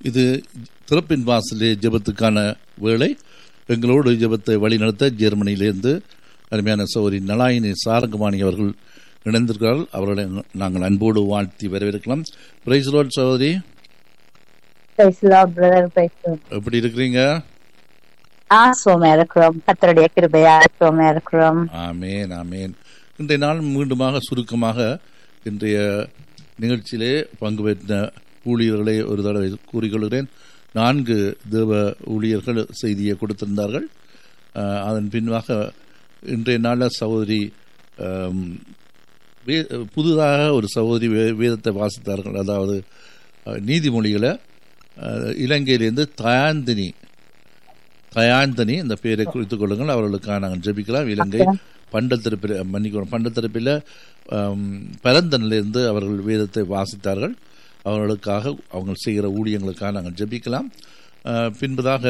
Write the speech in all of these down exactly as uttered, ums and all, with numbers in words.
இது திறப்பின் வாசலே ஜெபத்துக்கான வேளை. எங்களோடு ஜெபத்தை வழிநடத்த ஜெர்மனியிலிருந்து அருமையான சகோதரி நலாயினி சாரங்கமாணி அவர்கள் இணைந்திருக்கிறார்கள். அவர்களை நாங்கள் அன்போடு வாழ்த்தி வரவேற்கலாம். பிரைஸ் லார்ட் சகோதரி. எப்படி இருக்கிறீங்க? கர்த்தருடைய கிருபையா இருக்கிறோம். ஆமேன் ஆமேன். இன்றைய நாள் மீண்டுமாக சுருக்கமாக இன்றைய நிகழ்ச்சியிலே பங்கு பெற்ற ஊழியர்களை ஒரு தடவை கூறிக்கொள்கிறேன். நான்கு தேவ ஊழியர்கள் செய்தியை கொடுத்திருந்தார்கள். அதன் பின்பாக இன்றைய நாளில் சகோதரி புதிதாக ஒரு சகோதரி வேதத்தை வாசித்தார்கள். அதாவது நீதிமொழிகளை இலங்கையிலிருந்து தயாந்தினி தயாந்தினி இந்த பெயரை குறித்துக் கொள்ளுங்கள். அவர்களுக்காக நாங்கள் ஜெபிக்கலாம். இலங்கை பண்டத்திருப்பில் மன்னிக்கணும் பண்டத்திருப்பில் பரந்தனிலிருந்து அவர்கள் வேதத்தை வாசித்தார்கள். அவர்களுக்காக அவங்க செய்கிற ஊழியங்களுக்காக நாங்கள் ஜெபிக்கலாம். பின்பதாக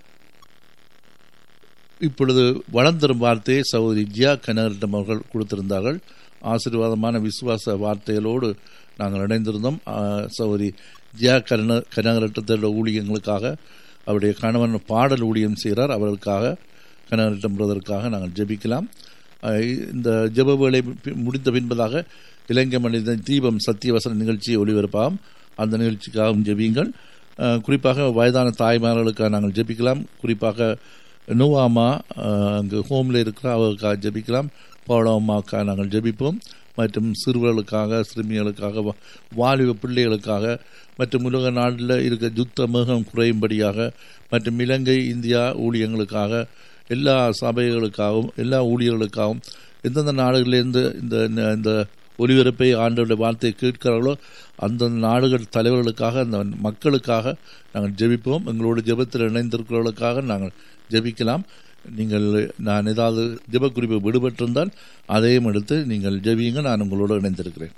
இப்பொழுது வளர்ந்தரும் வார்த்தையை சகோதரி ஜியா கனகரட்டம் அவர்கள் கொடுத்திருந்தார்கள். ஆசீர்வாதமான விசுவாச வார்த்தைகளோடு நாங்கள் இணைந்திருந்தோம். சகோதரி ஜியா கன கனகரட்டத்தோட ஊழியங்களுக்காக அவருடைய கணவன் பாடல் ஊழியம் செய்கிறார். அவர்களுக்காக கனகரட்டம் பிரதற்காக நாங்கள் ஜெபிக்கலாம். இந்த ஜெப வேளை முடிந்த பின்பதாக இலங்கை மனித தீபம் சத்தியவசன நிகழ்ச்சியை ஒளிபரப்பாகும். அந்த நிகழ்ச்சிக்காகவும் ஜெபியுங்கள். குறிப்பாக வயதான தாய்மார்களுக்காக நாங்கள் ஜெபிக்கலாம். குறிப்பாக நோவாமா அங்கு ஹோமில் இருக்கிற அவர்களுக்காக ஜெபிக்கலாம். பவுளம்மாவுக்காக நாங்கள் ஜெபிப்போம். மற்றும் சிறுவர்களுக்காக சிறுமிகளுக்காக வாலிப பிள்ளைகளுக்காக மற்றும் உலக நாட்டில் இருக்க யுத்த மேகம் குறையும்படியாக மற்றும் இலங்கை இந்தியா ஊழியங்களுக்காக எல்லா சபைகளுக்காகவும் எல்லா ஊழியர்களுக்காகவும் எந்தெந்த நாடுகளிலிருந்து இந்த இந்த ஒலிபரப்பை ஆண்டவருடைய வார்த்தையை கேட்கிறார்களோ அந்த நாடுகள் தலைவர்களுக்காக அந்த மக்களுக்காக நாங்கள் ஜெபிப்போம். எங்களோட ஜெபத்தில் இணைந்திருக்கிறவர்களுக்காக நாங்கள் ஜெபிக்கலாம். நீங்கள் நான் ஏதாவது ஜெப குறிப்பு விடுபட்டிருந்தால் அதையும் எடுத்து நீங்கள் ஜெபியுங்க. நான் உங்களோடு இணைந்திருக்கிறேன்.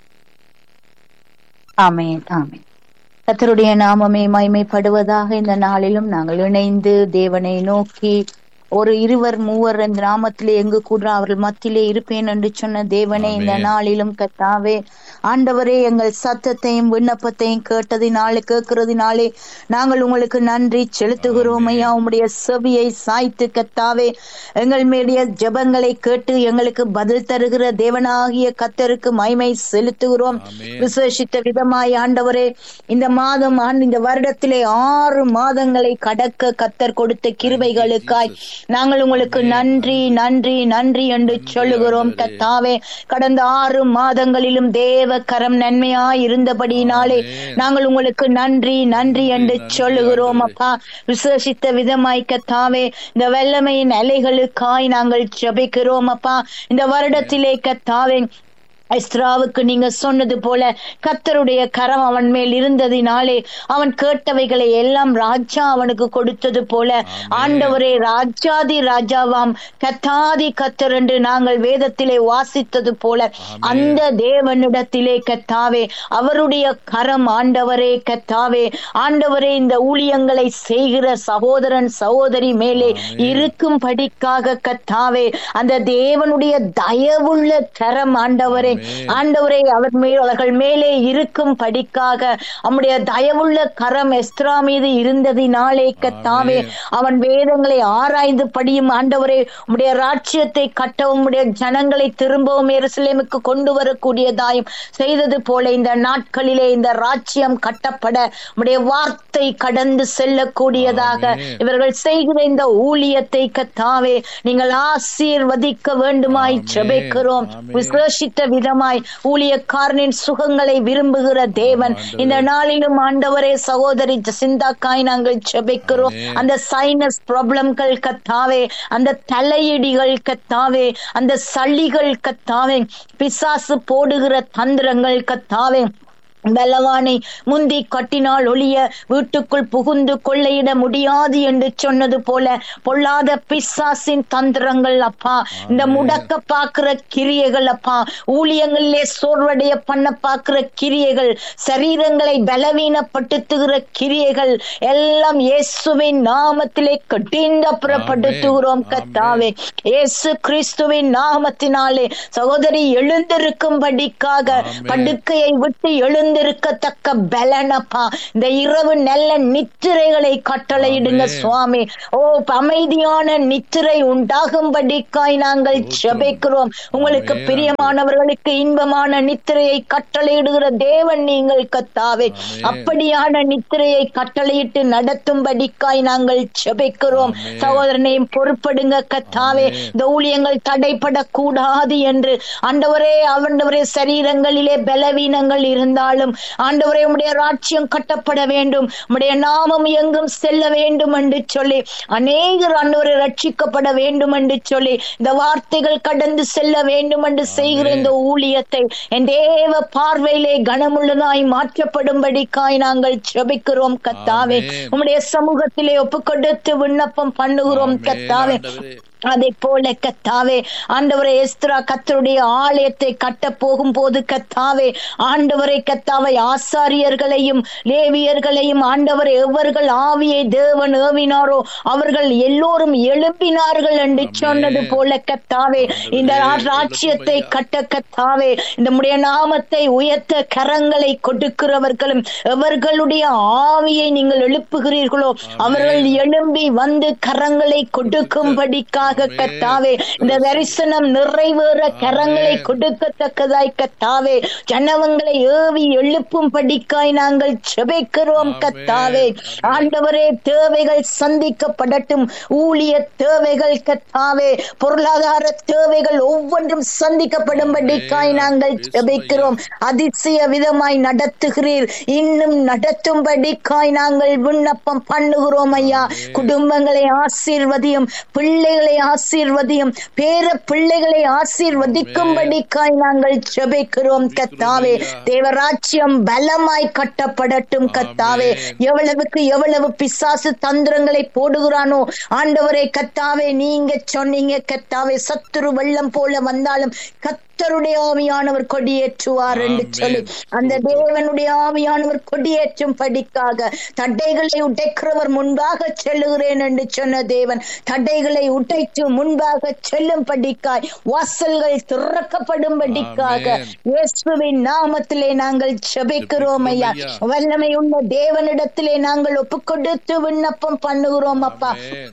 ஆமென் ஆமென். கர்த்தருடைய நாமமே மகிமைப்படுவதாக. இந்த நாளிலும் நாங்கள் இணைந்து தேவனை நோக்கி ஒரு இருவர் மூவர் இந்த நாமத்திலே எங்கு கூட அவர்கள் மத்தியிலே இருப்பேன் என்று சொன்ன தேவனே, இந்த நாளிலும் கர்த்தாவே ஆண்டவரே எங்கள் சத்தத்தையும் விண்ணப்பத்தையும் கேட்டதினாலே கேட்கிறதினாலே நாங்கள் உங்களுக்கு நன்றி செலுத்துகிறோம் ஐயா. உம்முடைய செவியை சாய்த்து கர்த்தாவே எங்கள் மேடைய ஜெபங்களை கேட்டு எங்களுக்கு பதில் தருகிற தேவனாகிய கர்த்தருக்கு மகிமை செலுத்துகிறோம். விசேஷித்த விதமாய் ஆண்டவரே இந்த மாதம் இந்த வருடத்திலே ஆறு மாதங்களை கடக்க கர்த்தர் கொடுத்த கிருபைகளுக்காய் நாங்கள் உங்களுக்கு நன்றி நன்றி நன்றி என்று சொல்லுகிறோம் கர்த்தாவே. கடந்த ஆறு மாதங்களிலும் தேவ கரம் நன்மையாய் இருந்தபடியினாலே நாங்கள் உங்களுக்கு நன்றி நன்றி என்று சொல்லுகிறோம் அப்பா. விசேஷித்த விதமாய் கர்த்தாவே இந்த வெள்ளமையின் அலைகளுக்காய் நாங்கள் ஜெபிக்கிறோம் அப்பா. இந்த வருடத்திலே கர்த்தாவே எஸ்ராவுக்கு நீங்க சொன்னது போல கர்த்தருடைய கரம் அவன் மேல் இருந்ததினாலே அவன் கேட்டவைகளை எல்லாம் ராஜா அவனுக்கு கொடுத்தது போல ஆண்டவரே ராஜாதி ராஜாவாம் கர்த்தாதி கர்த்தர் என்று நாங்கள் வேதத்திலே வாசித்தது போல அந்த தேவனிடத்திலே கர்த்தாவே அவருடைய கரம் ஆண்டவரே கர்த்தாவே ஆண்டவரே இந்த ஊழியங்களை செய்கிற சகோதரன் சகோதரி மேலே இருக்கும் படிக்காக கர்த்தாவே அந்த தேவனுடைய தயவுள்ள கரம் ஆண்டவரே ஆண்டவரே அவர் மேல் அவர்கள் மேலே இருக்கும் படிக்காக நம்முடைய தயவுள்ள கரம் எஸ்தரா மீது இருந்ததினாலே கர்த்தாவே அவன் வேதங்களை ஆராய்ந்து படியும் ஆண்டவரே உம்முடைய ராஜ்யத்தை கட்டவும் உம்முடைய ஜனங்களை திரும்பவும் எருசலேமுக்கு கொண்டு வரக்கூடியதாயும் செய்தது போல இந்த நாட்களிலே இந்த ராஜ்யம் கட்டப்பட உம்முடைய வார்த்தை கடந்து செல்லக்கூடியதாக இவர்கள் செய்கிற இந்த ஊழியத்தை கர்த்தாவே நீங்கள் ஆசீர்வதிக்க வேண்டுமாய் ஜெபிக்கிறோம். விசேஷித்த விதம் ஊழியக்காரனின் சுகங்களை விரும்புகிற தேவன் இந்த நாளிலும் ஆண்டவரே சகோதரி ஜசிந்தாக்காய் நாங்கள் ஜெபிக்கிறோம். அந்த சைனஸ் ப்ராப்ளம்கள் கர்த்தாவே அந்த தலையிடிகள் கர்த்தாவே அந்த சளிகள் கர்த்தாவே பிசாசு போடுகிற தந்திரங்கள் கர்த்தாவே பலவானை முந்தி கட்டினால் ஒளிய வீட்டுக்குள் புகுந்து கொள்ளையிட முடியாது என்று சொன்னது போல பொல்லாத பிசாசின் தந்திரங்கள் அப்பா இந்த முடக்க பாக்குற கிரியைகள் அப்பா ஊழியங்களிலே சோர்வடைய பண்ண பாக்குற கிரியைகள் சரீரங்களை பலவீனப்படுத்துகிற கிரியைகள் எல்லாம் இயேசுவின் நாமத்திலே கடிந்து புறப்படுத்துகிறோம் கர்த்தாவே. இயேசு கிறிஸ்துவின் நாமத்தினாலே சகோதரி எழுந்திருக்கும்படிக்காக படுக்கையை விட்டு எழுந்து எழுந்திருக்கத்தக்க பலனப்பா இந்த இரவு நல்ல நித்திரைகளை கட்டளையிடுங்க சுவாமி. ஓ அமைதியான நித்திரை உண்டாகும்படிக்காய் நாங்கள் ஜெபிக்கிறோம். உங்களுக்கு பிரியமானவர்களுக்கு இன்பமான நித்திரையை கட்டளையிடுகிற தேவன் நீங்கள் கத்தாவே. அப்படியான நித்திரையை கட்டளையிட்டு நடத்தும்படிக்காய் நாங்கள் ஜெபிக்கிறோம். சகோதரனையும் பொறுப்படுங்க கத்தாவே. இந்த ஊழியங்கள் தடைப்படக்கூடாது என்று ஆண்டவரே ஆண்டவரே சரீரங்களிலே பலவீனங்கள் இருந்தாலும் ஆண்டவரே உம்முடைய ராஜ்யம் கட்டப்பட வேண்டும், உம்முடைய நாமம் எங்கும் செல்ல வேண்டும் என்று சொல்லி அநேகர் ஆண்டவரை ரட்சிக்கப்பட வேண்டும் என்று சொல்லி இந்த வார்த்தைகள் கடந்து செல்ல வேண்டும் என்று செய்கிற இந்த ஊழியத்தை என் தேவ பார்வையிலே கனமுள்ளதாய் மாற்றப்படும்படிக்காய் நாங்கள் ஜெபிக்கிறோம் கத்தாவே. உம்முடைய சமூகத்திலே ஒப்புக்கொடுத்து விண்ணப்பம் பண்ணுகிறோம் கத்தாவே. அதை போல கத்தாவே ஆண்டவரை எஸ்தரா கர்த்தருடைய ஆலயத்தை கட்ட போகும் போது கத்தாவே ஆண்டவரை கத்தாவை ஆசாரியர்களையும் லேவியர்களையும் ஆண்டவரை எவர்கள் ஆவியை தேவன் ஏவினாரோ அவர்கள் எல்லோரும் எழும்பினார்கள் என்று சொன்னது போல கத்தாவே இந்த ராஜ்யத்தை கட்ட கத்தாவே இந்த உம்முடைய நாமத்தை உயர்த்த கரங்களை கொடுக்கிறவர்களும் எவர்களுடைய ஆவியை நீங்கள் எழுப்புகிறீர்களோ அவர்கள் எழும்பி வந்து கரங்களை கொடுக்கும்படிக்காக கத்தாவே இந்த தரிசனம் நிறைவேற கரங்களை கொடுக்கத்தக்கதாய் கத்தாவே ஜனவங்களை ஏவி எழுப்பும் படிக்காய் நாங்கள் ஜெபிக்கிறோம் கத்தாவே. ஆண்டவரே தேவைகள் சந்திக்கப்படட்டும், ஊழிய தேவைகள் கத்தாவே பொருளாதார தேவைகள் ஒவ்வொன்றும் சந்திக்கப்படும்படிக்காய் நாங்கள் ஜெபிக்கிறோம். அதிசய விதமாய் நடத்துகிறீர், இன்னும் நடத்தும்படிக்காய் நாங்கள் விண்ணப்பம் பண்ணுகிறோம் ஐயா. குடும்பங்களை ஆசீர்வதியும், பிள்ளைகளை ஆசீர்வதியும், பேர பிள்ளைகளை ஆசீர்வதிக்கும்படிக்காய் நாங்கள் ஜெபிக்கிறோம் கத்தாவே. தேவராஜ்யம் பலமாய் கட்டப்படட்டும் கத்தாவே. எவ்வளவுக்கு எவ்வளவு பிசாசு தந்திரங்களை போடுகிறானோ ஆண்டவரே கத்தாவே நீங்க சொன்னீங்க கத்தாவே சத்துரு வெள்ளம் போல வந்தாலும் கர்த்தருடைய ஆவியானவர் கொடியேற்றுவார் என்று சொல்லி அந்த தேவனுடைய ஆவியானவர் கொடியேற்றும் படிக்காக தடைகளை உடைக்கிறவர் முன்பாக செல்லுகிறேன் என்று சொன்ன தேவன் தடைகளை உடைத்து முன்பாக செல்லும் படிக்காய் வாசல்கள் திறக்கப்படும் படிக்காக இயேசுவின் நாமத்திலே நாங்கள் ஜெபிக்கிறோம் ஐயா. வல்லமை உள்ள தேவனிடத்திலே நாங்கள் ஒப்புக்கொடுத்து விண்ணப்பம் பண்ணுகிறோம் அப்பா.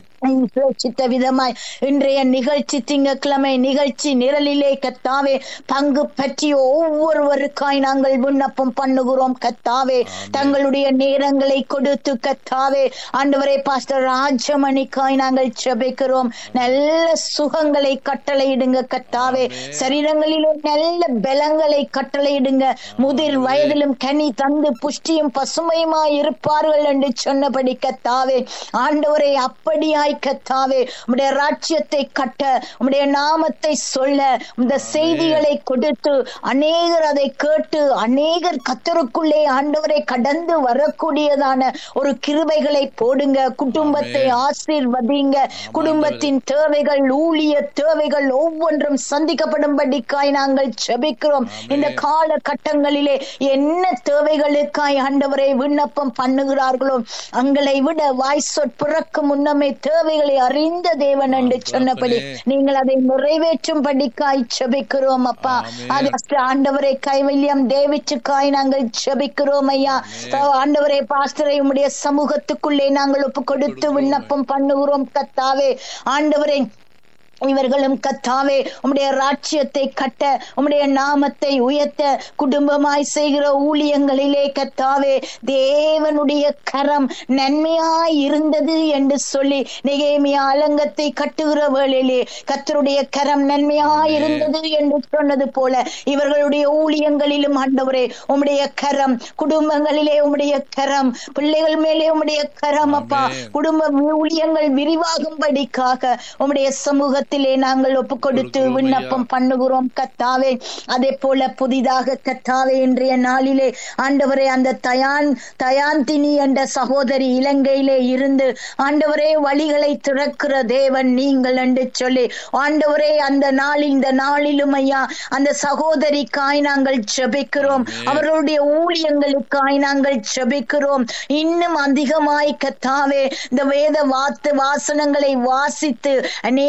விதமாய் இன்றைய நிகழ்ச்சி திங்கட்கிழமை நிகழ்ச்சி நிரலிலே கத்தாவே பங்கு பற்றி ஒவ்வொருவருக்காய் நாங்கள் விண்ணப்பம் பண்ணுகிறோம் கத்தாவே. தங்களுடைய நேரங்களை கொடுத்து கத்தாவே ஆண்டவரே பாஸ்டர் ராஜமணிக்காய் நாங்கள் ஜெபிக்கிறோம். நல்ல சுகங்களை கட்டளையிடுங்க கத்தாவே. சரீரங்களிலே நல்ல பலங்களை கட்டளையிடுங்க. முதிர் வயதிலும் கனி தந்து புஷ்டியும் பசுமையுமாய் இருப்பார்கள் என்று சொன்னபடி கத்தாவே ஆண்டவரை அப்படியாய் கத்தாவே உம்முடைய ராஜ்யத்தை கட்ட உம்முடைய நாமத்தை சொல்ல இந்த செய்திகளை கொடுத்து அநேகர் அதை கேட்டு அநேகர் கர்த்தருக்குள்ளே ஆண்டவரை கடந்து வரக்கூடியதான ஒரு கிருபைகளை போடுங்க. குடும்பத்தை ஆசீர்வதிங்க. குடும்பத்தின் தேவைகள் ஊழிய தேவைகள் ஒவ்வொன்றும் சந்திக்கப்படும்படிக்காய் நாங்கள் ஜெபிக்கிறோம். இந்த கால கட்டங்களிலே என்ன தேவைகளுக்காய் ஆண்டவரை விண்ணப்பம் பண்ணுகிறார்களோ அங்களை விட வாய் சொற்பிறக்கு முன்னமே தேவைகளை அறிந்த தேவன் என்று சொன்னபடி நீங்கள் அதை நிறைவேற்றும் படிக்காய் ஜெபிக்கிறோம் அப்பா. அது ஆண்டவரை கைவல்யம் தேவிச்சுக்காய் நாங்கள் ஜெபிக்கிறோம் ஐயா. ஆண்டவரை பாஸ்டரை உம்முடைய சமூகத்துக்குள்ளே நாங்கள் ஒப்பு கொடுத்து விண்ணப்பம் பண்ணுகிறோம் கத்தாவே. ஆண்டவரை இவர்களும் கத்தாவே உம்முடைய ராஜ்யத்தை கட்ட உம்முடைய நாமத்தை உயர்த்த குடும்பமாய் செய்கிற ஊழியங்களிலே கத்தாவே தேவனுடைய கரம் நன்மையாய் இருந்தது என்று சொல்லி நெகேமியா அலங்கத்தை கட்டுகிற வேளையிலே கர்த்தருடைய கரம் நன்மையாய் இருந்தது என்று சொன்னது போல இவர்களுடைய ஊழியங்களிலும் ஆண்டவரே உம்முடைய கரம் குடும்பங்களிலே உம்முடைய கரம் பிள்ளைகள் மேலே உம்முடைய கரம் அப்பா. குடும்ப ஊழியங்கள் விரிவாகும்படிக்காக உம்முடைய சமூக நாங்கள் ஒப்பு கொடுத்து விண்ணப்பம் பண்ணுகிறோம் கத்தாவே. அதே போல புதிதாக கத்தாவே இன்றைய நாளிலே ஆண்டவரே அந்த தயான் தயாந்தினி என்ற சகோதரி இலங்கையிலே இருந்து ஆண்டவரே வழிகளை திறக்கிற தேவன் நீங்கள் என்று சொல்லி ஆண்டவரே அந்த நாளில் இந்த நாளிலும் ஐயா அந்த சகோதரிக்காய் நாங்கள் ஜெபிக்கிறோம். அவர்களுடைய ஊழியங்களுக்காய் நாங்கள் ஜெபிக்கிறோம். இன்னும் அதிகமாய் கத்தாவே இந்த வேத வார்த்தை வாசனங்களை வாசித்து அநேக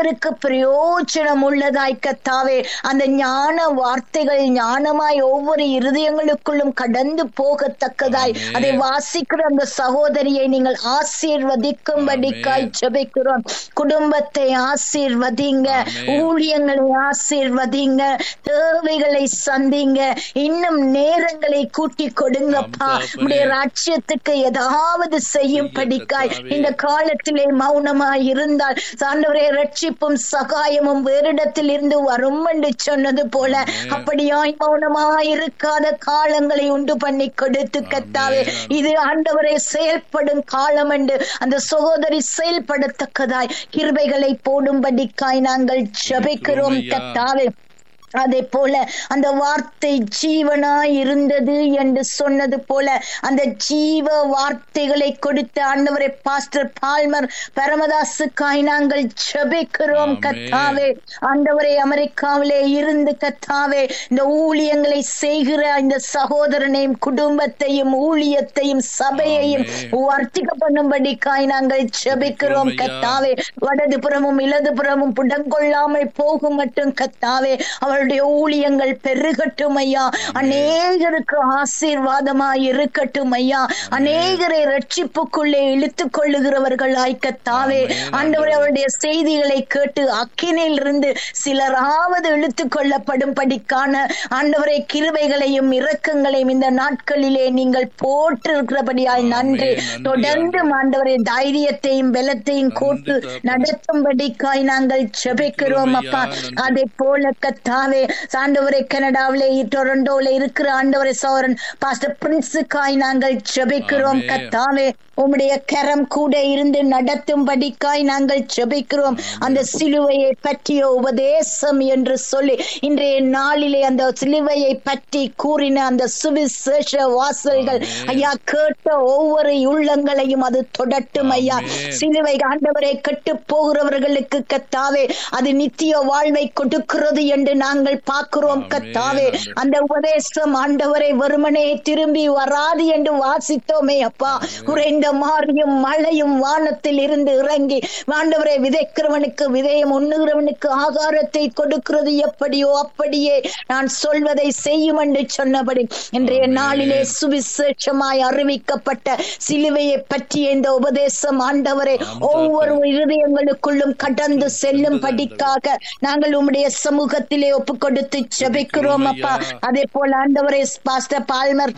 அநேகருக்கு பிரயோஜனம் உள்ளதாய் கத்தாவே அந்த ஞான வார்த்தைகள் ஞானமாய் ஒவ்வொரு இருதயங்களுக்குள்ளும் கடந்து போகத்தக்கதாய் அதை வாசிக்கிற அந்த சகோதரியை நீங்கள் ஆசீர்வதிக்கும்படிக்காய் ஜெபிக்கிறோம். குடும்பத்தை ஆசீர்வதிங்க, ஊழியங்களை ஆசீர்வதிங்க, தேவைகளை சந்திங்க, இன்னும் நேரங்களை கூட்டி கொடுங்கப்பா. உடைய ராஜ்யத்துக்கு ஏதாவது செய்யும் படிக்காய் இந்த காலத்திலே மௌனமாய் இருந்தால் ஆண்டவரே ரட்சிப்பும் சகாயமும் வேறிடத்தில் இருந்து வரும் என்று சொன்னது போல அப்படியாய் மௌனமாய் இருக்காத காலங்களை உண்டு பண்ணி கொடுத்து கத்தாவே இது ஆண்டவரை செயல்படும் காலம் என்று அந்த சகோதரி செயல்படத்தக்கதாய் கிருபைகளை போடும்படிக்காய் நாங்கள் ஜெபிக்கிறோம் கத்தாவே. அதே போல அந்த வார்த்தை ஜீவனாய் இருந்தது என்று சொன்னது போல அந்த ஜீவ வார்த்தைகளை கொடுத்த ஆண்டவரை பாஸ்டர் பால்மர் பரமதாசுக்காய் நாங்கள் ஜெபிக்கிறோம் கத்தாவே. ஆண்டவரை அமெரிக்காவிலே இருந்து கத்தாவே இந்த ஊழியங்களை செய்கிற இந்த சகோதரனையும் குடும்பத்தையும் ஊழியத்தையும் சபையையும் வர்த்திக்க பண்ணும்படிக்காய் நாங்கள் ஜெபிக்கிறோம் கத்தாவே. வடது புறமும் இலது புறமும் புடங்கொள்ளாமல் போகும் மட்டும் கத்தாவே அவள் ஊழியங்கள் பெருகட்டும் ஐயா. அநேகருக்கு ஆசீர்வாதமாய் இருக்கட்டும் ஐயா. அநேகரை ரட்சிப்புக்குள்ளே இழுத்துக் கொள்ளுகிறவர்களாய் கத்தாவே ஆண்டவரே அவருடைய செய்திகளை கேட்டு அக்கினில் இருந்து சிலராவது இழுத்துக் கொள்ளப்படும் படிக்கான ஆண்டவரை கிருபைகளையும் இரக்கங்களையும் இந்த நாட்களிலே நீங்கள் போட்டிருக்கிறபடியால் நன்றி. தொடர்ந்து ஆண்டவரை தைரியத்தையும் பலத்தையும் கோட்டு நடத்தும்படிக்காய் நாங்கள் ஜெபிக்கிறோம் அப்பா. அதே போல கத்தாவே ஆண்டவரை கனடாவிலே டொரண்டோல இருக்கிற ஆண்டவரை சௌரன் பாஸ்டர் பிரின்ஸுக்காய் நாங்கள் ஜெபிக்கிறோம் கத்தாவே. உம்முடைய கரம் கூட இருந்து நடத்தும்படிக்காய் நாங்கள் ஜெபிக்கிறோம். அந்த சிலுவையை பற்றிய உபதேசம் என்று சொல்லி இன்றைய நாளிலே அந்த சிலுவையை பற்றி கூறின அந்த சுவிசேஷ வாசல்கள் ஐயா கேட்ட ஒவ்வொரு உள்ளங்களையும் அது தொடட்டும் ஐயா. சிலுவை ஆண்டவரை கெட்டு போகிறவர்களுக்கு கத்தாவே அது நித்திய வாழ்வை கொடுக்கிறது என்று நாங்கள் பார்க்கிறோம் கத்தாவே. அந்த உபதேசம் ஆண்டவரை வெறுமனே திரும்பி வராது என்று வாசித்தோமே அப்பா. குறைந்த மாரியும் மழையும் வானத்தில் இருந்து இறங்கி ஆண்டவரை விதைக்கிறவனுக்கு விதையம் உண்ணுகிறவனுக்கு ஆகாரத்தை கொடுக்கிறது எப்படியோ அப்படியே நான் சொல்வதை செய்யும் என்று சொன்னபடி இன்றைய நாளிலே சுவிசேஷமாய் அறிவிக்கப்பட்ட சிலுவையை பற்றிய இந்த உபதேசம் ஆண்டவரை ஒவ்வொரு இருதயங்களுக்குள்ளும் கடந்து செல்லும் படிக்காக நாங்கள் உம்முடைய சமூகத்திலே ஒப்பு கொடுத்து ஜெபிக்கிறோம் அப்பா. அதே போல ஆண்டவரே பாஸ்டர் பால்மர்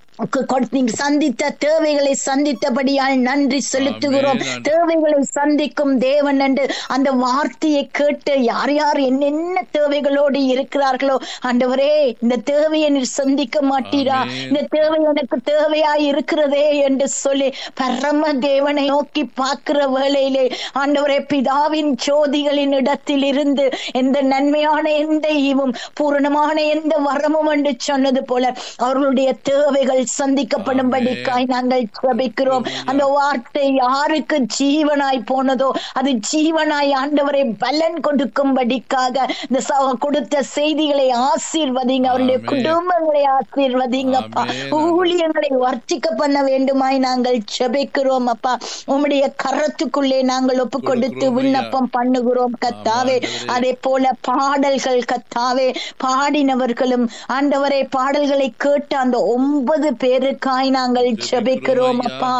சந்தித்த தேவைகளை சந்தித்தபடியால் நன்றி செலுத்துகிறோம். தேவைகளை சந்திக்கும் தேவன் என்று அந்த வார்த்தையை கேட்டு யார் யார் என்னென்ன தேவைகளோடு இருக்கிறார்களோ ஆண்டவரே இந்த தேவையை நீர் சந்திக்க மாட்டீரா, இந்த தேவை எனக்கு தேவையாய் இருக்கிறதே என்று சொல்லி பரம தேவனை நோக்கி பார்க்கிற வேளையிலே ஆண்டவரே பிதாவின் ஜோதிகளின் இடத்தில் இருந்து எந்த நன்மையான எந்த ஈவும் பூரணமான எந்த வரமும் என்று சொன்னது போல அவர்களுடைய தேவைகள் சந்திக்கப்படும்படிக்காய் நாங்கள் ஜெபிக்கிறோம். அந்த வார்த்தை யாருக்கு ஜீவனாய் போனதோ அது ஜீவனாய் ஆண்டவரை பலன் கொடுக்கும்படிக்காக இந்த கொடுத்த செய்திகளை ஆசீர்வதிங்க, அவருடைய குடும்பங்களை ஆசீர்வதிங்கப்பா. ஊழியங்களை வர்த்திக்க பண்ண வேண்டுமாய் நாங்கள் ஜெபிக்கிறோம் அப்பா. உம்முடைய கரத்துக்குள்ளே நாங்கள் ஒப்பு கொடுத்து விண்ணப்பம் பண்ணுகிறோம் கத்தாவே. அதே போல பாடல்கள் கத்தாவே பாடினவர்களும் ஆண்டவரை பாடல்களை கேட்டு அந்த ஒன்பது பேருக்காய் நாங்கள் ஜெபிக்கிறோம் அப்பா.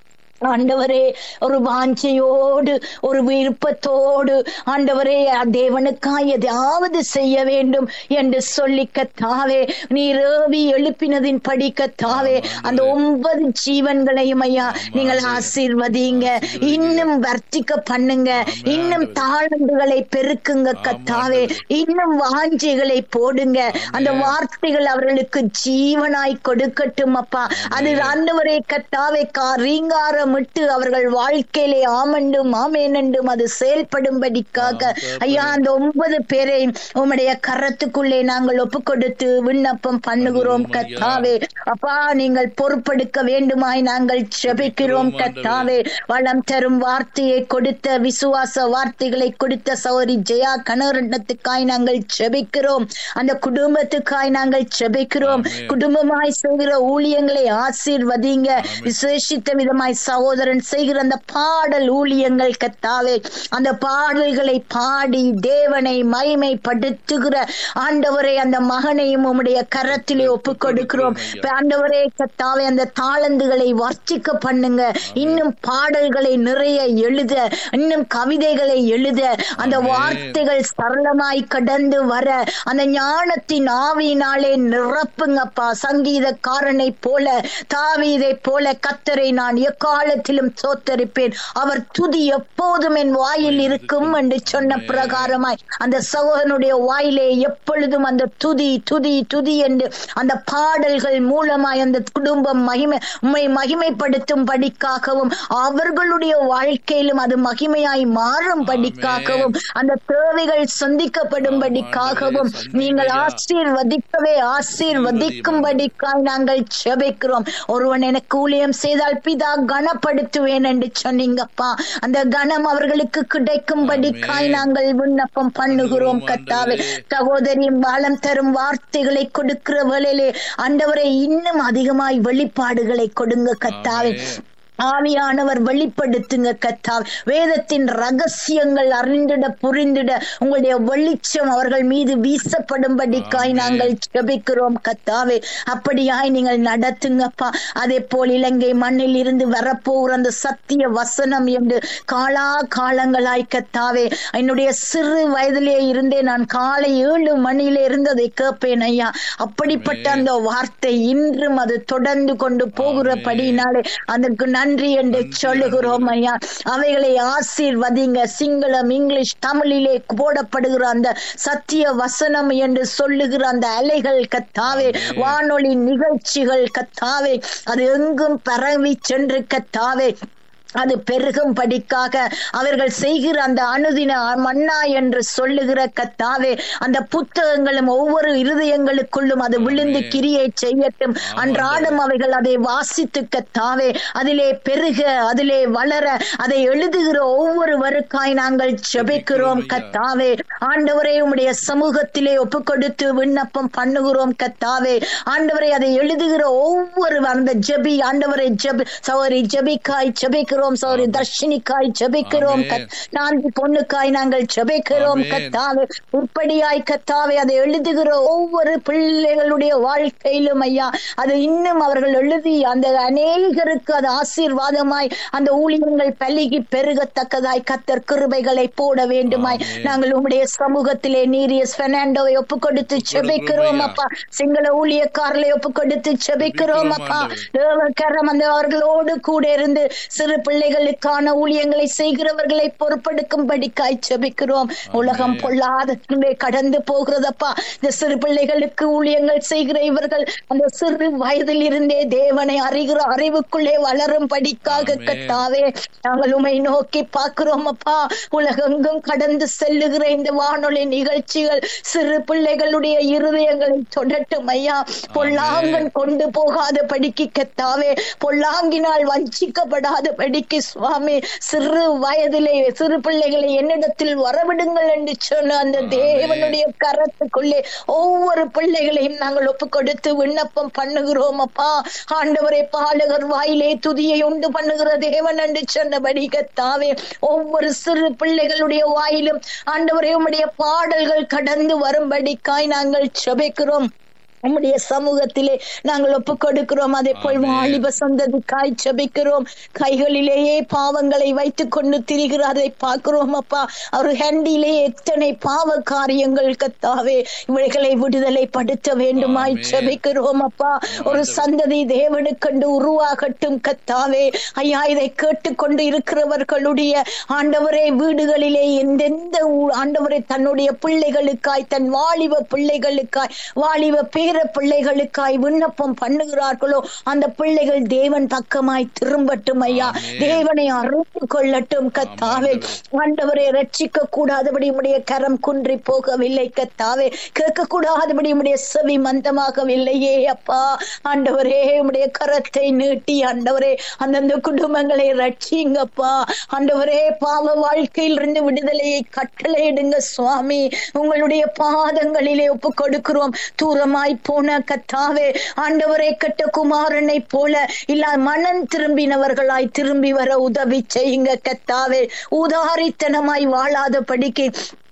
ஆண்டவரே ஒரு வாஞ்சையோடு ஒரு விருப்பத்தோடு ஆண்டவரே தேவனுக்காய் எதாவது செய்ய வேண்டும் என்று சொல்லி கத்தாவே நீர் ஏவி எழுப்பினதின் படி கத்தாவே அந்த ஒன்பது ஜீவன்களையும் ஐயா நீங்கள் ஆசீர்வதிங்க, இன்னும் வர்த்திக்க பண்ணுங்க, இன்னும் தாளந்துகளை பெருக்குங்க கத்தாவே, இன்னும் வாஞ்சைகளை போடுங்க. அந்த வார்த்தைகள் அவர்களுக்கு ஜீவனாய் கொடுக்கட்டும் அப்பா. அது ஆண்டவரே கத்தாவே ரீங்காரம் விட்டு அவர்கள் வாழ்க்கையிலே ஆமண்டும் ஆமேனண்டும் அது செயல்படும்படிக்காக ஐயா அந்த ஒன்பது பேரை உம்முடைய கரத்துக்குள்ளே நாங்கள் ஒப்பு கொடுத்து விண்ணப்பம் பண்ணுகிறோம் கத்தாவே. அப்பா நீங்கள் பொறுப்பெடுக்க வேண்டுமாய் நாங்கள் ஜெபிக்கிறோம் கத்தாவே. வளம் தரும் வார்த்தையை கொடுத்த விசுவாச வார்த்தைகளை கொடுத்த சௌரி ஜெயா கனரட்னத்துக்காய் நாங்கள் ஜெபிக்கிறோம். அந்த குடும்பத்துக்காய் நாங்கள் ஜெபிக்கிறோம். குடும்பமாய் செய்கிற ஊழியங்களை ஆசீர்வதிங்க, விசேஷித்த விதமாய் சகோதரன் செய்கிற அந்த பாடல் ஊழியங்கள் கத்தாவே, அந்த பாடல்களை பாடி தேவனை மகிமைப்படுத்துகிற ஆண்டவரே அந்த மகனையும் உம்முடைய கரத்திலே ஒப்புக் கொடுக்கிறோம். ஆண்டவரே கத்தாவே, அந்த தாளந்துகளை வர்ச்சிக்க பண்ணுங்க. இன்னும் பாடல்களை நிறைய எழுத, இன்னும் கவிதைகளை எழுத, அந்த வார்த்தைகள் சரளமாய் கடந்து வர அந்த ஞானத்தின் ஆவியினாலே நிரப்புங்கப்பா. சங்கீதக்காரனை போல, தாவீதை போல கர்த்தரை நான் எக்காலத்திலும் சோத்தரிப்பேன், அவர் துதி எப்போதும் என் வாயில் இருக்கும் என்று சொன்ன பிரகாரமாய் அந்த சகோதரனுடைய வாயிலே எப்பொழுதும் அந்த துதி துதி துதி என்று அந்த பாடல்கள் மூலமாய் அந்த குடும்பம் மகிமை உம்மை மகிமைப்படுத்தும் படிக்காகவும் அவர்களுடைய வாழ்க்கையிலும் அது மகிமையாய் மாறும் படிக்காகவும் அந்த தேவைகள் சந்திக்கப்படும் படிக்காகவும் நீங்கள் ஆசீர்வதிக்கவே ஆசீர்வதிக்கும்படிக்காய் நாங்கள் ஜெபிக்கிறோம். ஒருவன் எனக்கு ஊழியம் செய்தால் பிதா கனப்படுத்துவேன் என்று சொன்னீங்கப்பா. அந்த கனம் அவர்களுக்கு கிடைக்கும்படிக்காய் நாங்கள் விண்ணப்பம் பண்ணுகிறோம் கர்த்தாவே. சகோதரி பாலம் தரும் வார்த்தைகளை கொடுக்கிற வேளையிலே ஆண்டவரை இன்னும் அதிகமாய் வெளிப்பாடுகளை கொடுங்க கர்த்தாவே. ஆவியானவர் வெளிப்படுத்துங்க கர்த்தாவே. வேதத்தின் ரகசியங்கள் அறிந்திட புரிந்திட உங்களுடைய வெளிச்சம் அவர்கள் மீது வீசப்படும்படிக்காய் நாங்கள் ஜெபிக்கிறோம் கர்த்தாவே. அப்படியாய் நீங்கள் நடத்துங்கப்பா. அதே போல் இலங்கை மண்ணில் இருந்து வரப்போகிற அந்த சத்திய வசனம் என்று காலா காலங்களாய் கர்த்தாவே, என்னுடைய சிறு வயதிலே இருந்தே நான் காலை ஏழு மணியிலே இருந்து அதை கேட்பேன் ஐயா. அப்படிப்பட்ட அந்த வார்த்தை இன்றும் அது தொடர்ந்து கொண்டு போகிறபடினாலே அதற்கு நன்றி என்று சொல்லுகிறோம் ஐயா. அவைகளை ஆசீர்வதிங்க. சிங்களம், இங்கிலீஷ், தமிழிலே போடப்படுகிற அந்த சத்திய வசனம் என்று சொல்லுகிற அந்த அலைகள் கர்த்தாவே, வானொலி நிகழ்ச்சிகள் கர்த்தாவே, அது எங்கும் பரவி சென்று கர்த்தாவே அது பெருகும் படிக்காக அவர்கள் செய்கிற அந்த அனுதின மன்னா என்று சொல்லுகிற கர்த்தாவே, அந்த புத்தகங்களும் ஒவ்வொரு இருதயங்களுக்குள்ளும் அது விழுந்து கிரியை செய்யட்டும். அன்றாடம் அவைகள் அதை வாசித்து கர்த்தாவே அதிலே பெருக, அதிலே வளர, அதை எழுதுகிற ஒவ்வொருவருக்காய் நாங்கள் ஜெபிக்கிறோம் கர்த்தாவே. ஆண்டவரே உம்முடைய சமூகத்திலே ஒப்பு கொடுத்து விண்ணப்பம் பண்ணுகிறோம் கர்த்தாவே. ஆண்டவரை அதை எழுதுகிற ஒவ்வொரு அந்த ஜெபி ஆண்டவரை ஜெபி சௌரி ஜெபிக்காய் ஜெபிக்கிறோம். சௌரி தர்ஷினிக்காய் ஜெபிக்கிறோம். நான்கு பொண்ணுக்காய் நாங்கள் ஜெபிக்கிறோம் கர்த்தாவே. உற்படியாய் கர்த்தாவே அதை எழுதுகிற ஒவ்வொரு பிள்ளைகளுடைய வாழ்க்கையிலும் ஐயா அது இன்னும் அவர்கள் எழுதி அந்த அநேகருக்கு அது ஆசீர்வாதமாய் அந்த ஊழியங்கள் பல்கி பெருகத்தக்கதாய் கர்த்தர் கிருபைகளை போட வேண்டுமாய் நாங்கள் உம்முடைய சமூகத்திலே நீரியஸ் பெர்னாண்டோவை ஒப்பு கொடுத்து ஜெபிக்கிறோம் அப்பா. சிங்கள ஊழியக்காரர்களை ஒப்பு கொடுத்து ஜெபிக்கிறோம் அப்பா. தேவக்கரம் அந்த அவர்களோடு கூட இருந்து சிறு பிள்ளைகளுக்கான ஊழியங்களை செய்கிறவர்களை பொறுப்பெடுக்கும்படிக்காய் ஜெபிக்கிறோம். உலகம் பொல்லாத கடந்து போகிறதப்பா. இந்த சிறு பிள்ளைகளுக்கு ஊழியங்கள் செய்கிற இவர்கள் அந்த சிறு வயதில் இருந்தே தேவனை அறிகிற அறிவுக்குள்ளே வளரும் படிக்காக கர்த்தாவே நாங்கள் உம்மை நோக்கி பார்க்கிறோம் அப்பா. உலகெங்கும் கடந்து செல்லுகிற இந்த வானொலி நிகழ்ச்சிகள் சிறு பிள்ளைகளுடைய இருதயங்களை தொடட்டும் ஐயா. பொல்லாங்கன் கொண்டு போகாத படிக்கு கர்த்தாவே, பொல்லாங்கினால் வஞ்சிக்கப்படாத படிக்கு சுவாமி சிறு வயதிலே சிறு பிள்ளைகளை என்னிடத்தில் வரவிடுங்கள் என்று சொன்ன அந்த தேவனுடைய கரத்துக்குள்ளே ஒவ்வொரு பிள்ளைகளையும் நாங்கள் ஒப்பு கொடுத்து விண்ணப்பம் பண்ணுகிறோம் அப்பா. ஆண்டவரை பாலகர் வாயிலே துதியை உண்டு பண்ணுகிற தேவன் என்று சொன்னபடி கர்த்தாவே ஒவ்வொரு சிறு பிள்ளைகளுடைய வாயிலும் ஆண்டவரே உம்முடைய பாடல்கள் கடந்து வரும்படிக்காய் நாங்கள் ஜெபிக்கிறோம். உம்முடைய சமூகத்திலே நாங்கள் ஒப்பு கொடுக்கிறோம். அதே போல் வாலிப சந்ததிக்காய் ஜெபிக்கிறோம். கைகளிலேயே பாவங்களை வைத்துக் கொண்டு திரிகிறதை பார்க்கிறோம் அப்பா. அவர் ஹேண்டிலே எத்தனை பாவ காரியங்கள் கர்த்தாவே, இவைகளை விடுதலை படுத்த வேண்டுமாய் ஜெபிக்கிறோம் அப்பா. ஒரு சந்ததி தேவனுக்கண்டு உருவாகட்டும் கர்த்தாவே. ஐயா இதை கேட்டுக்கொண்டு இருக்கிறவர்களுடைய ஆண்டவரே வீடுகளிலே எந்தெந்த ஆண்டவரை தன்னுடைய பிள்ளைகளுக்காய், தன் வாலிப பிள்ளைகளுக்காய், வாலிப பேர் பிள்ளைகளுக்காய் விண்ணப்பம் பண்ணுகிறார்களோ அந்த பிள்ளைகள் தேவன் பக்கமாய் திரும்பட்டும் ஐயா. தேவனை அறிந்து கொள்ளட்டும் கர்த்தாவே. ஆண்டவரை ரட்சிக்க கூடாதபடி உம்முடைய கரம் குன்றி போகவில்லை கர்த்தாவே. கேட்க கூடாதபடி உம்முடைய செவி மந்தமாகவில்லையே அப்பா. ஆண்டவரே உம்முடைய கரத்தை நீட்டி ஆண்டவரே அந்தந்த குடும்பங்களை ரட்சிங்கப்பா. ஆண்டவரே பாவ வாழ்க்கையில் இருந்து விடுதலையை கட்டளையிடுங்க சுவாமி. உங்களுடைய பாதங்களிலே ஒப்பு கொடுக்கிறோம். தூரமாய் போன கத்தாவே ஆண்டவரே கெட்ட குமாரனை போல இல்ல மனம் திரும்பினவர்களாய் திரும்பி வர உதவி செய்யுங்க கத்தாவே. உதாரித்தனமாய் வாழாத படிக்கு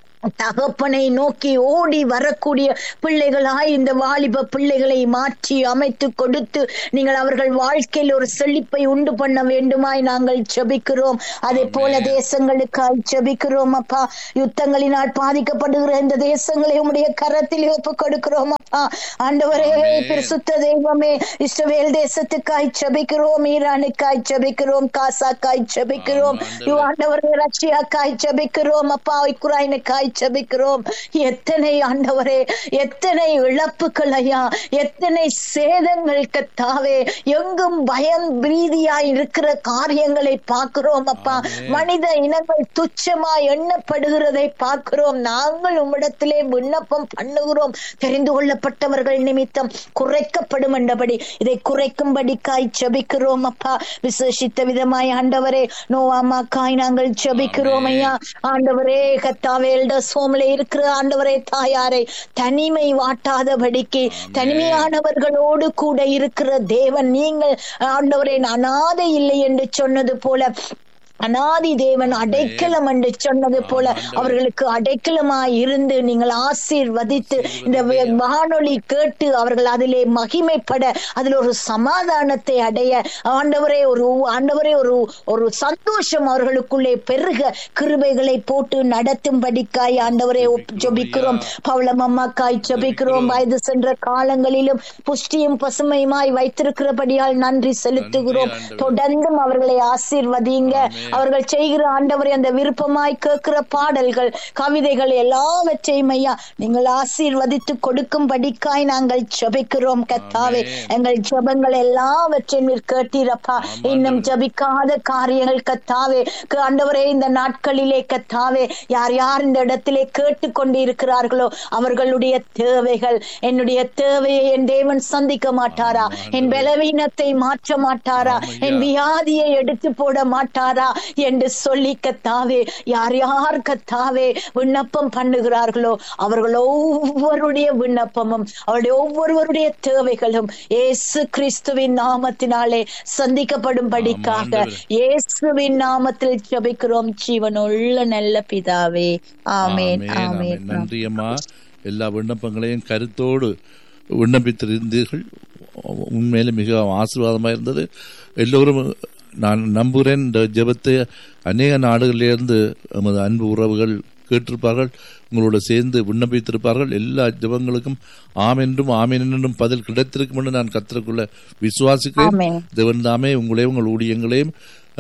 தகப்பனை நோக்கி ஓடி வரக்கூடிய பிள்ளைகளாய் இந்த வாலிப பிள்ளைகளை மாற்றி அமைத்து கொடுத்து நீங்கள் அவர்கள் வாழ்க்கையில் ஒரு செழிப்பை உண்டு பண்ண வேண்டுமாய் நாங்கள் ஜெபிக்கிறோம். அதே போல தேசங்களுக்காய் ஜெபிக்கிறோம் அப்பா. யுத்தங்களினால் பாதிக்கப்படுகிற இந்த தேசங்களை உம்முடைய கரத்தில் ஒப்பு கொடுக்கிறோம் அப்பா. ஆண்டவரே பரிசுத்த தெய்வமே, இஸ்ரவேல் தேசத்துக்காய் ஜெபிக்கிறோம், ஈரானுக்காய் ஜெபிக்கிறோம், காசாக்காய் ஜெபிக்கிறோம், ஆண்டவரே ரஷ்யாக்காய் ஜெபிக்கிறோம் அப்பா, உக்ரைனுக்காய் ஜெபிக்கிறோம். எத்தனை ஆண்டவரே, எத்தனை இழப்புகள் ஐயா, எத்தனை சேதங்கள் கத்தாவே. எங்கும் பயம் பிரீதியாய் இருக்கிற காரியங்களை பார்க்கிறோம் அப்பா. மனித இனங்கள் துச்சமாய் எண்ணப்படுகிறதை பார்க்கிறோம். நாங்கள் உம்மிடத்திலே விண்ணப்பம் பண்ணுகிறோம், தெரிந்து கொள்ளப்பட்டவர்கள் நிமித்தம் குறைக்கப்படும் என்றபடி இதை குறைக்கும்படிக்காய் ஜெபிக்கிறோம் அப்பா. விசேஷித்த விதமாய் ஆண்டவரே நோவாமாக்காய் நாங்கள் ஜெபிக்கிறோம் ஐயா. ஆண்டவரே கத்தாவே சோமலே இருக்கிற ஆண்டவரே தாயாரை தனிமை வாட்டாதபடிக்கு தனிமையானவர்களோடு கூட இருக்கிற தேவன் நீங்கள் ஆண்டவரே அநாதை இல்லை என்று சொன்னது போல அநாதி தேவன் அடைக்கலம் என்று சொன்னது போல அவர்களுக்கு அடைக்கலமாய் இருந்து நீங்கள் ஆசீர்வதித்து இந்த வானொலி கேட்டு அவர்கள் அதிலே மகிமைப்பட அதில் ஒரு சமாதானத்தை அடைய ஆண்டவரே ஒரு ஆண்டவரே ஒரு ஒரு சந்தோஷம் அவர்களுக்குள்ளே பெருக கிருபைகளை போட்டு நடத்தும்படிக்காய் ஆண்டவரே ஜெபிக்கிறோம். பவுளம் அம்மாக்காய் ஜெபிக்கிறோம். வயது சென்ற காலங்களிலும் புஷ்டியும் பசுமையுமாய் வைத்திருக்கிறபடியால் நன்றி செலுத்துகிறோம். தொடர்ந்தும் அவர்களை ஆசீர்வதிங்க. அவர்கள் செய்கிற ஆண்டவரை அந்த விருப்பமாய் கேட்கிற பாடல்கள் கவிதைகள் எல்லாவற்றையும் ஐயா நீங்கள் ஆசீர்வதித்து கொடுக்கும்படிக்காய் நாங்கள் ஜெபிக்கிறோம் கத்தாவே. எங்கள் ஜெபங்கள் எல்லாவற்றையும் நீர் கேட்டீரப்பா. இன்னும் ஜெபிக்காத காரியங்கள் கத்தாவே ஆண்டவரே இந்த நாட்களிலே கத்தாவே யார் யார் இந்த இடத்திலே கேட்டு கொண்டு இருக்கிறார்களோ அவர்களுடைய தேவைகள், என்னுடைய தேவையை என் தேவன் சந்திக்க மாட்டாரா? என் பலவீனத்தை மாற்ற மாட்டாரா? என் வியாதியை எடுத்து போட மாட்டாரா என்று சொல்லி கத்தாவே யார் யார் கத்தாவே விண்ணப்பம் பண்ணுகிறார்களோ அவர்கள் ஒவ்வொருடைய விண்ணப்பமும் அவருடைய ஒவ்வொருவருடைய தேவைகளும் இயேசு கிறிஸ்துவின் நாமத்தினாலே சந்திக்கப்படும்படிக்காக இயேசுவின் நாமத்தில் ஜெபிக்கிறோம் ஜீவனுள்ள நல்ல பிதாவே. ஆமென் ஆமென். நன்றி அம்மா. எல்லா விண்ணப்பங்களையும் கருத்தோடு விண்ணப்பித்திருந்தீர்கள். உண்மையிலே மிக ஆசீர்வாதமாக இருந்தது. எல்லோரும் நான் நம்புகிறேன் இந்த ஜெபத்தை அநேக நாடுகளிலிருந்து நமது அன்பு உறவுகள் கேட்டிருப்பார்கள், உங்களோட சேர்ந்து விண்ணப்பித்திருப்பார்கள். எல்லா ஜெபங்களுக்கும் ஆமென்றும் ஆமென் என்றும் பதில் கிடைத்திருக்கும் என்று நான் கர்த்தருக்குள்ள விசுவாசிக்கிறேன். தேவன் தாமே உங்களையும் உங்கள் ஊழியங்களையும்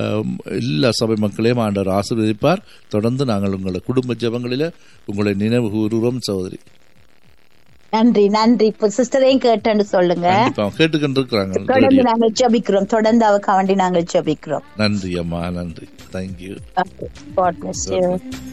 எல்லா சபை மக்களையும் ஆண்டவர் ஆசீர்வதிப்பார். தொடர்ந்து நாங்கள் உங்களை குடும்ப ஜெபங்களில உங்களை நினைவு கூறுவோம் சகோதரி. நன்றி நன்றி. சிஸ்டரையும் கேட்டு சொல்லுங்க. கேட்டுக்கிட்டு தொடர்ந்து நாங்கள் ஜெபிக்கிறோம். தொடர்ந்து அவருக்கு வேண்டி நாங்கள் ஜெபிக்கிறோம். நன்றி அம்மா. நன்றி. தேங்க்யூ. God bless you.